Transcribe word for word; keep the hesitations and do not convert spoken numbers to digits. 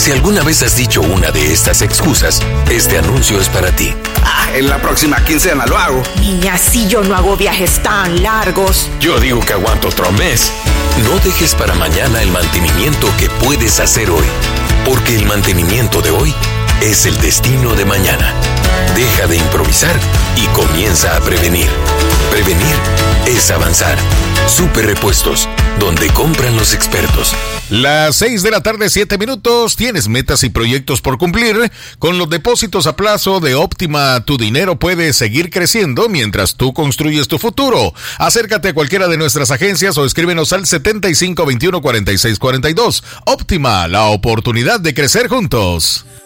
Si alguna vez has dicho una de estas excusas, este anuncio es para ti. Ah, en la próxima quincena lo hago. Y así yo no hago viajes tan largos. Yo digo que aguanto otro mes. No dejes para mañana el mantenimiento que puedes hacer hoy, porque el mantenimiento de hoy es el destino de mañana. Deja de improvisar y comienza a prevenir. Prevenir es avanzar. Super Repuestos, donde compran los expertos. Las seis de la tarde, siete minutos. ¿Tienes metas y proyectos por cumplir? Con los depósitos a plazo de Óptima, tu dinero puede seguir creciendo mientras tú construyes tu futuro. Acércate a cualquiera de nuestras agencias o escríbenos al setenta y cinco veintiuno cuarenta y seis cuarenta y dos. Óptima, la oportunidad de crecer juntos.